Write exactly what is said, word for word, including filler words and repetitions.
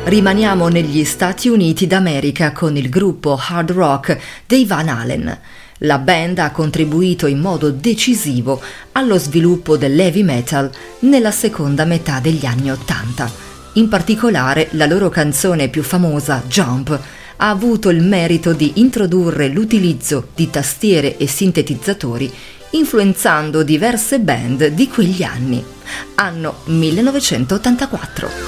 Rimaniamo negli Stati Uniti d'America con il gruppo hard rock dei Van Halen. La band ha contribuito in modo decisivo allo sviluppo dell'heavy metal nella seconda metà degli anni Ottanta. In particolare, la loro canzone più famosa, Jump, ha avuto il merito di introdurre l'utilizzo di tastiere e sintetizzatori, influenzando diverse band di quegli anni. Anno millenovecentottantaquattro.